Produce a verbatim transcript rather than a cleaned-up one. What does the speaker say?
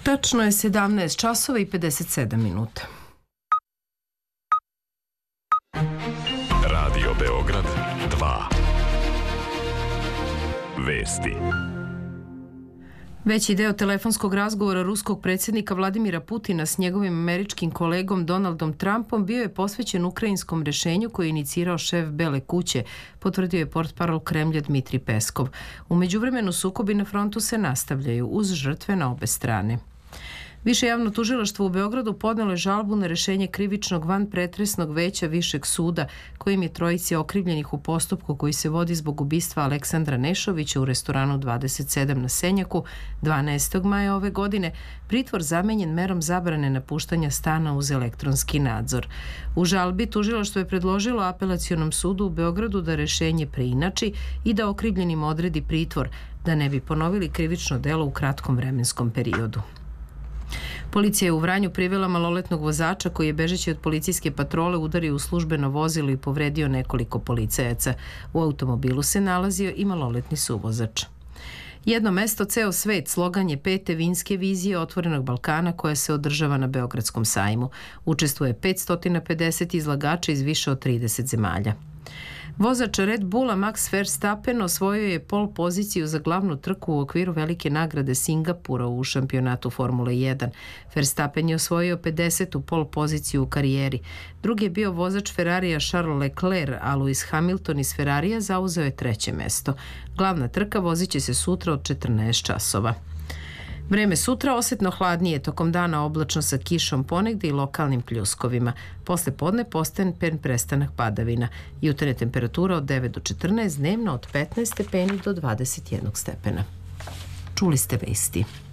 Tačno je sedamnaest časova i pedeset sedam minuta. Radio Beograd dva. Vesti. Veći deo telefonskog razgovora ruskog predsjednika Vladimira Putina s njegovim američkim kolegom Donaldom Trumpom bio je posvećen ukrajinskom rešenju koje je inicirao šef Bele kuće, potvrdio je portparol Kremlja Dmitrij Peskov. U međuvremenu sukobi na frontu se nastavljaju uz žrtve na obe strane. Više javno tužilaštvo u Beogradu podnelo je žalbu na rešenje krivičnog vanpretresnog veća Višeg suda, kojim je trojici okrivljenih u postupku koji se vodi zbog ubistva Aleksandra Nešovića u restoranu dvadeset sedam na Senjaku dvanaestog maja ove godine pritvor zamenjen merom zabrane napuštanja stana uz elektronski nadzor. U žalbi tužilaštvo je predložilo Apelacionom sudu u Beogradu da rešenje preinači i da okrivljenim odredi pritvor, da ne bi ponovili krivično delo u kratkom vremenskom periodu. Policija je u Vranju privela maloletnog vozača koji je bežeći od policijske patrole udario u službeno vozilo i povredio nekoliko policajaca. U automobilu se nalazio i maloletni suvozač. Jedno mesto, ceo svet, slogan je pete vinske vizije Otvorenog Balkana koja se održava na Beogradskom sajmu. Učestvuje petsto pedeset izlagača iz više od trideset zemalja. Vozač Red Bulla Max Verstappen osvojio je pol poziciju za glavnu trku u okviru velike nagrade Singapura u šampionatu Formule jedan. Verstappen je osvojio pedesetu pol poziciju u karijeri. Drugi je bio vozač Ferrarija Charles Leclerc, a Lewis Hamilton iz Ferrarija zauzeo je treće mesto. Glavna trka vozit će se sutra od četrnaest časova. Vreme sutra osetno hladnije, tokom dana oblačno sa kišom ponegde i lokalnim pljuskovima. Posle podne postepen prestanak padavina. Jutarnja temperatura od devet do četrnaest, dnevno od petnaest stepeni do dvadeset jedan stepena. Čuli ste vesti.